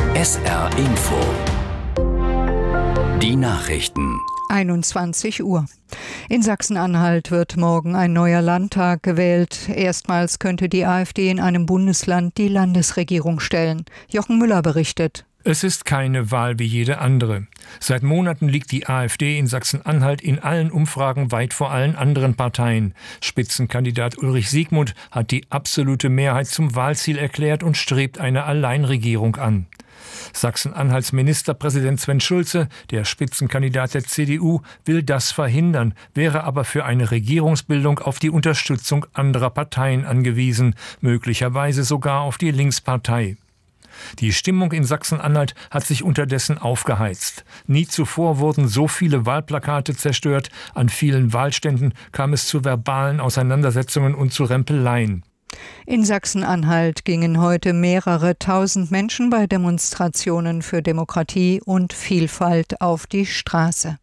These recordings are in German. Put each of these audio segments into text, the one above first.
SR Info. Die Nachrichten. 21 Uhr. In Sachsen-Anhalt wird morgen ein neuer Landtag gewählt. Erstmals könnte die AfD in einem Bundesland die Landesregierung stellen. Jochen Müller berichtet. Es ist keine Wahl wie jede andere. Seit Monaten liegt die AfD in Sachsen-Anhalt in allen Umfragen weit vor allen anderen Parteien. Spitzenkandidat Ulrich Siegmund hat die absolute Mehrheit zum Wahlziel erklärt und strebt eine Alleinregierung an. Sachsen-Anhalts Ministerpräsident Sven Schulze, der Spitzenkandidat der CDU, will das verhindern, wäre aber für eine Regierungsbildung auf die Unterstützung anderer Parteien angewiesen, möglicherweise sogar auf die Linkspartei. Die Stimmung in Sachsen-Anhalt hat sich unterdessen aufgeheizt. Nie zuvor wurden so viele Wahlplakate zerstört, an vielen Wahlständen kam es zu verbalen Auseinandersetzungen und zu Rempeleien. In Sachsen-Anhalt gingen heute mehrere tausend Menschen bei Demonstrationen für Demokratie und Vielfalt auf die Straße.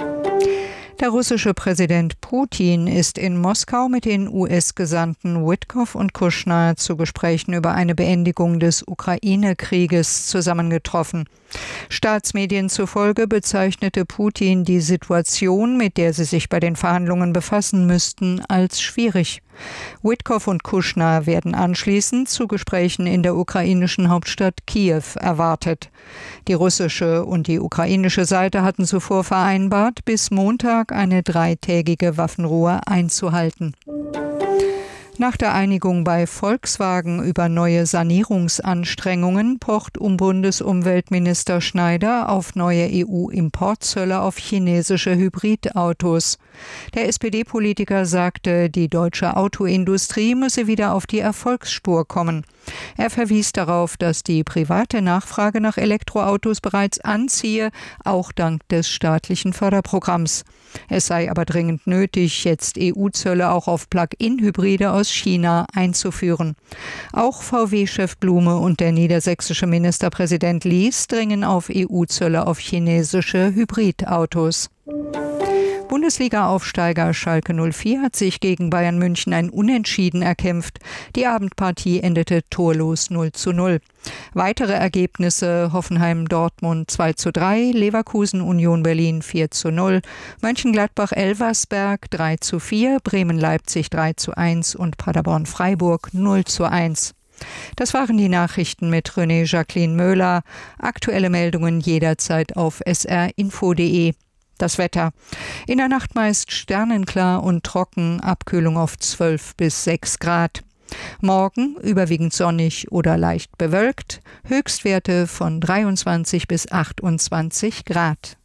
Der russische Präsident Putin ist in Moskau mit den US-Gesandten Witkow und Kushner zu Gesprächen über eine Beendigung des Ukraine-Krieges zusammengetroffen. Staatsmedien zufolge bezeichnete Putin die Situation, mit der sie sich bei den Verhandlungen befassen müssten, als schwierig. Witkow und Kushner werden anschließend zu Gesprächen in der ukrainischen Hauptstadt Kiew erwartet. Die russische und die ukrainische Seite hatten zuvor vereinbart, bis Montag eine 3-tägige Waffenruhe einzuhalten. Nach der Einigung bei Volkswagen über neue Sanierungsanstrengungen pocht Bundesumweltminister Schneider auf neue EU-Importzölle auf chinesische Hybridautos. Der SPD-Politiker sagte, die deutsche Autoindustrie müsse wieder auf die Erfolgsspur kommen. Er verwies darauf, dass die private Nachfrage nach Elektroautos bereits anziehe, auch dank des staatlichen Förderprogramms. Es sei aber dringend nötig, jetzt EU-Zölle auch auf Plug-in-Hybride aus China einzuführen. Auch VW-Chef Blume und der niedersächsische Ministerpräsident Lies dringen auf EU-Zölle auf chinesische Hybridautos. Bundesliga-Aufsteiger Schalke 04 hat sich gegen Bayern München ein Unentschieden erkämpft. Die Abendpartie endete torlos 0:0. Weitere Ergebnisse: Hoffenheim-Dortmund 2:3, Leverkusen-Union Berlin 4:0, Mönchengladbach-Elversberg 3:4, Bremen-Leipzig 3:1 und Paderborn-Freiburg 0:1. Das waren die Nachrichten mit René Jacqueline Möhler. Aktuelle Meldungen jederzeit auf srinfo.de. Das Wetter. In der Nacht meist sternenklar und trocken, Abkühlung auf 12 bis 6 Grad. Morgen überwiegend sonnig oder leicht bewölkt, Höchstwerte von 23 bis 28 Grad.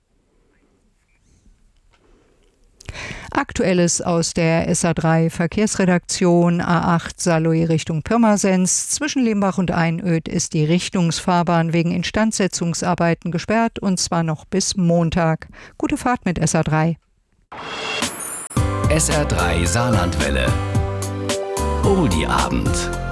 Aktuelles aus der SA3 Verkehrsredaktion: A8 Saarlouis Richtung Pirmasens. Zwischen Limbach und Einöd ist die Richtungsfahrbahn wegen Instandsetzungsarbeiten gesperrt, und zwar noch bis Montag. Gute Fahrt mit SA3. SR3 Saarlandwelle. Oldie Abend.